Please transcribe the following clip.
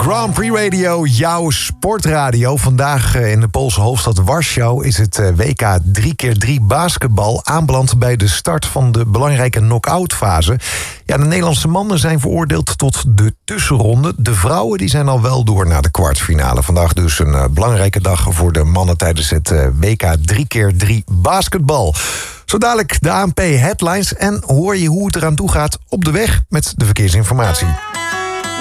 Grand Prix Radio, jouw sportradio. Vandaag in de Poolse hoofdstad Warschau is het WK 3x3 basketbal aanbeland bij de start van de belangrijke knock-out fase. Ja, de Nederlandse mannen zijn veroordeeld tot de tussenronde. De vrouwen die zijn al wel door naar de kwartfinale. Vandaag dus een belangrijke dag voor de mannen tijdens het WK 3x3 basketbal. Zo dadelijk de ANP Headlines en hoor je hoe het eraan toe gaat op de weg met de verkeersinformatie.